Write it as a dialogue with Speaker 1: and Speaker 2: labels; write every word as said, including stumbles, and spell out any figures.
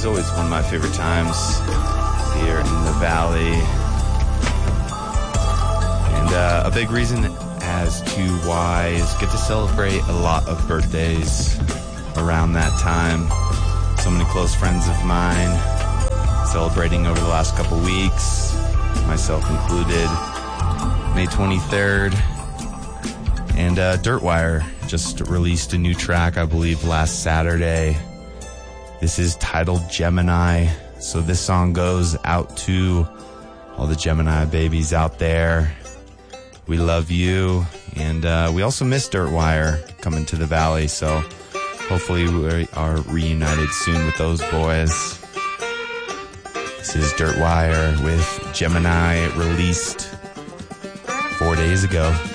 Speaker 1: is always one of my favorite times here in the Valley. And uh, a big reason as to why is get to celebrate a lot of birthdays around that time. So many close friends of mine celebrating over the last couple weeks, myself included. May twenty-third. And uh, Dirtwire just released a new track, I believe, last Saturday. This is titled Gemini. So this song goes out to all the Gemini babies out there. We love you. And uh, we also miss Dirtwire coming to the Valley. So hopefully we are reunited soon with those boys. This is Dirtwire with Gemini, released four days ago.